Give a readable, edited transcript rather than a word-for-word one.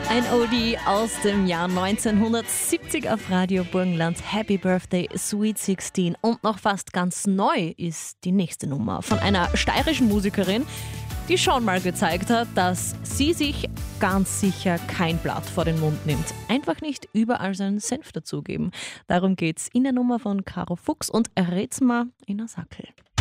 Ein Oldie aus dem Jahr 1970 auf Radio Burgenland. Happy Birthday, Sweet 16. Und noch fast ganz neu ist die nächste Nummer von einer steirischen Musikerin, die schon mal gezeigt hat, dass sie sich ganz sicher kein Blatt vor den Mund nimmt. Einfach nicht überall seinen Senf dazugeben. Darum geht's in der Nummer von Caro Fuchs und Rätsma in der Sackel.